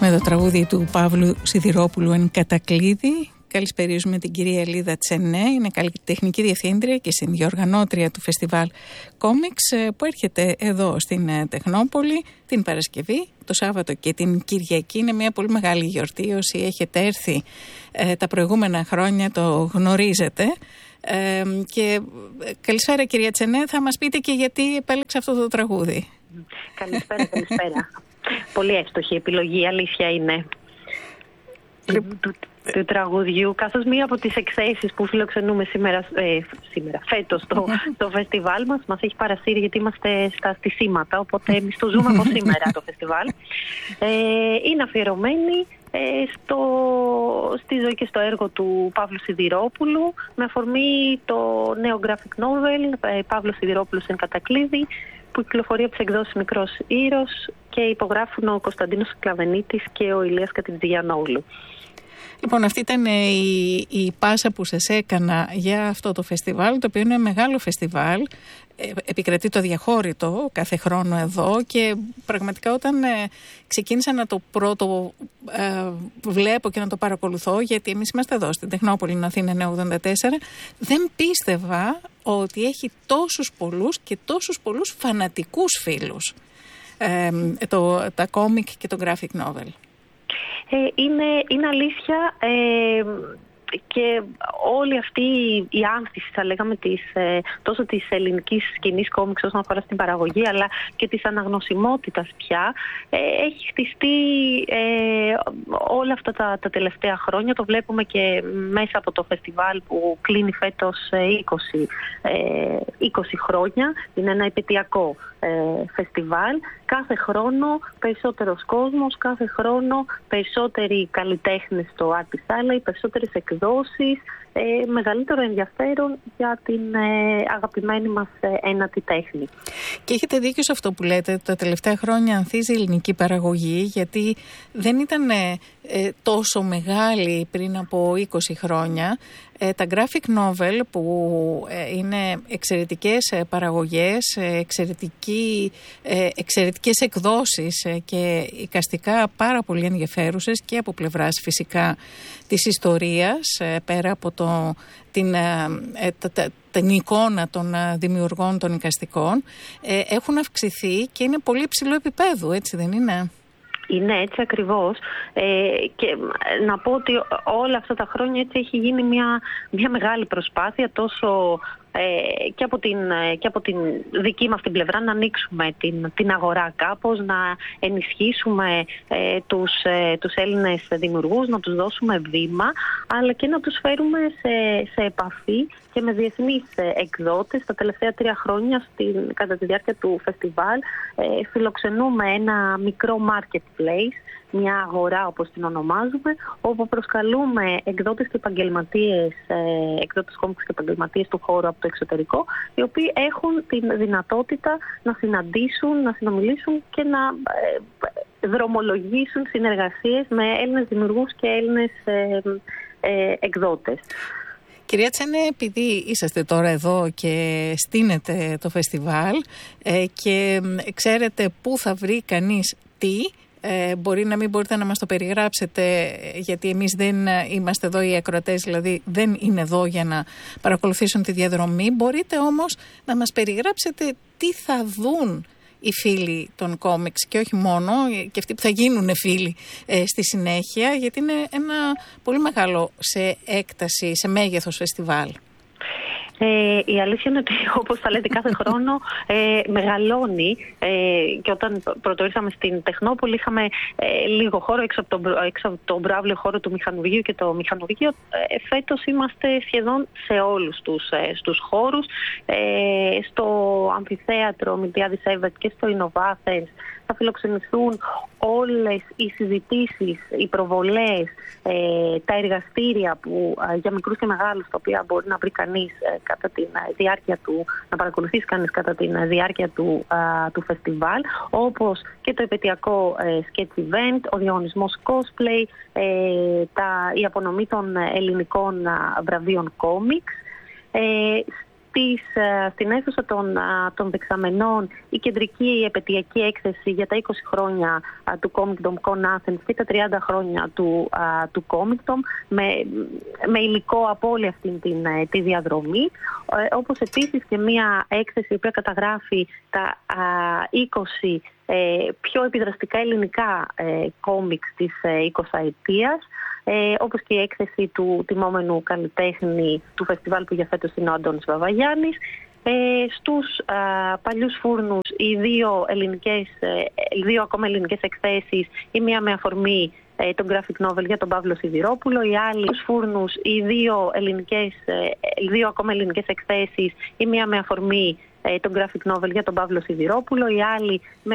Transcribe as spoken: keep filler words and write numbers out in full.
με το τραγούδι του Παύλου Σιδηρόπουλου «Εν κατακλείδη». Καλησπερίζουμε την κυρία Ελίδα Τσενέ, είναι καλλιτεχνική διευθύντρια και συνδιοργανώτρια του φεστιβάλ Κόμιξ που έρχεται εδώ στην Τεχνόπολη την Παρασκευή, το Σάββατο και την Κυριακή. Είναι μια πολύ μεγάλη γιορτή. Όσοι έχετε έρθει ε, τα προηγούμενα χρόνια το γνωρίζετε. Ε, και καλησπέρα κυρία Τσενέ, θα μας πείτε και γιατί επέλεξε αυτό το τραγούδι. Καλησπέρα, καλησπέρα. Πολύ εύστοχη επιλογή, αλήθεια είναι. Του, του, του τραγουδιού, καθώς μία από τις εκθέσεις που φιλοξενούμε σήμερα, ε, σήμερα φέτος το, το φεστιβάλ μας μας έχει παρασύρει, γιατί είμαστε στα στισίματα, οπότε εμείς το ζούμε από σήμερα το φεστιβάλ. Ε, είναι αφιερωμένη ε, στο, στη ζωή και στο έργο του Παύλου Σιδηρόπουλου, με αφορμή το νέο graphic novel ε, Παύλος Σιδηρόπουλος «Εν κατακλείδη», που κυκλοφορεί από τις εκδόσεις Μικρός Ήρος και υπογράφουν ο Κωνσταντίνος Κλαβενίτης και ο Ηλίας Κατριτζηγιαννόγλου. Λοιπόν, αυτή ήταν η, η πάσα που σας έκανα για αυτό το φεστιβάλ, το οποίο είναι μεγάλο φεστιβάλ, ε, επικρατεί το αδιαχώρητο κάθε χρόνο εδώ, και πραγματικά όταν ε, ξεκίνησα να το πρώτο ε, βλέπω και να το παρακολουθώ, γιατί εμείς είμαστε εδώ στην Τεχνόπολη, Αθήνα νέα ογδόντα τέσσερα, δεν πίστευα ότι έχει τόσους πολλούς και τόσους πολλούς φανατικούς φίλους ε, το, τα κόμικ και το graphic novel. Ε, είναι, είναι αλήθεια ε, και όλη αυτή η άνθηση, θα λέγαμε, της, ε, τόσο της ελληνικής σκηνής κόμιξ όσον αφορά στην παραγωγή, αλλά και της αναγνωσιμότητας πια, ε, έχει χτιστεί ε, όλα αυτά τα, τα τελευταία χρόνια. Το βλέπουμε και μέσα από το φεστιβάλ που κλείνει φέτος είκοσι, ε, είκοσι χρόνια. Είναι ένα επαιτειακό ε, φεστιβάλ. Κάθε χρόνο περισσότερος κόσμος, κάθε χρόνο περισσότεροι καλλιτέχνες στο Artist Alley, περισσότερες εκδόσεις, ε, μεγαλύτερο ενδιαφέρον για την ε, αγαπημένη μας ε, ένατη τέχνη. Και έχετε δίκιο σε αυτό που λέτε, τα τελευταία χρόνια ανθίζει η ελληνική παραγωγή, γιατί δεν ήταν ε, ε, τόσο μεγάλη πριν από είκοσι χρόνια. Ε, τα graphic novel, που ε, είναι εξαιρετικές ε, παραγωγές, ε, εξαιρετική, ε, εξαιρετικές εκδόσεις ε, και εικαστικά πάρα πολύ ενδιαφέρουσες και από πλευράς φυσικά της ιστορίας, ε, πέρα από το, την, ε, ε, τα, τα, την εικόνα των ε, δημιουργών των εικαστικών, ε, έχουν αυξηθεί και είναι πολύ υψηλό επίπεδο, έτσι δεν είναι? Είναι έτσι ακριβώς, ε, και να πω ότι όλα αυτά τα χρόνια έτσι έχει γίνει μια, μια μεγάλη προσπάθεια, τόσο ε, και, από την, και από την δική μας την πλευρά, να ανοίξουμε την, την αγορά κάπως, να ενισχύσουμε ε, τους, ε, τους Έλληνες δημιουργούς, να τους δώσουμε βήμα, αλλά και να τους φέρουμε σε, σε επαφή και με διεθνείς εκδότες. Τα τελευταία τρία χρόνια, στην, κατά τη διάρκεια του φεστιβάλ, ε, φιλοξενούμε ένα μικρό marketplace, μια αγορά όπως την ονομάζουμε, όπου προσκαλούμε εκδότες και επαγγελματίες, ε, εκδότες κόμιξ και επαγγελματίες του χώρου από το εξωτερικό, οι οποίοι έχουν τη δυνατότητα να συναντήσουν, να συνομιλήσουν και να ε, δρομολογήσουν συνεργασίες με Έλληνες δημιουργούς και Έλληνες ε, ε, εκδότες. Κυρία Τσενέ, επειδή είσαστε τώρα εδώ και στείνετε το φεστιβάλ ε, και ξέρετε πού θα βρει κανείς τι, ε, μπορεί να μην μπορείτε να μας το περιγράψετε, γιατί εμείς δεν είμαστε εδώ, οι ακροατές δηλαδή δεν είναι εδώ για να παρακολουθήσουν τη διαδρομή. Μπορείτε όμως να μας περιγράψετε τι θα δουν οι φίλοι των κόμιξ, και όχι μόνο, και αυτοί που θα γίνουν φίλοι ε, στη συνέχεια, γιατί είναι ένα πολύ μεγάλο σε έκταση, σε μέγεθος φεστιβάλ. Ε, η αλήθεια είναι ότι, όπως θα λέτε, κάθε χρόνο ε, μεγαλώνει, ε, και όταν πρώτο ήρθαμε στην Τεχνόπολη είχαμε ε, λίγο χώρο έξω από τον, έξω από τον μπράβλιο χώρο του μηχανουργείου και το μηχανουργείο. Ε, φέτος είμαστε σχεδόν σε όλους τους, ε, τους χώρους, ε, στο αμφιθέατρο Μιλτιάδης Εύβετ και στο Innovathens θα φιλοξενηθούν όλες οι συζητήσεις, οι προβολές, ε, τα εργαστήρια που, ε, για μικρούς και μεγάλους, τα οποία μπορεί να βρει κανείς ε, κατά τη διάρκεια του, να παρακολουθήσει κανείς κατά τη διάρκεια του, ε, του φεστιβάλ, όπως και το επαιτειακό ε, sketch event, ο διαγωνισμός cosplay, ε, τα, η απονομή των ελληνικών ε, βραβείων κόμιξ. Ε, Στις, στην αίθουσα των, των Δεξαμενών η κεντρική επαιτειακή έκθεση για τα είκοσι χρόνια του Comicdom Con Athens και τα τριάντα χρόνια του, του Comicdom με, με υλικό από όλη αυτή την, τη διαδρομή, όπως επίσης και μια έκθεση η οποία καταγράφει τα είκοσι ε, πιο επιδραστικά ελληνικά ε, κόμιξ της εικοσαετίας, Ε, όπως και η έκθεση του τιμόμενου καλλιτέχνη του φεστιβάλ που για φέτος είναι ο Αντώνης Βαβαγιάννης. Ε, στους α, παλιούς φούρνους οι δύο, ελληνικές, ε, δύο ακόμα ελληνικές εκθέσεις, η μία με αφορμή ε, τον graphic novel για τον Παύλο Σιδηρόπουλο, οι άλλοι στους φούρνους οι δύο, ελληνικές, ε, δύο ακόμα ελληνικές εκθέσεις, η μία με αφορμή ε, τον graphic novel για τον Παύλο Σιδηρόπουλο, η άλλη με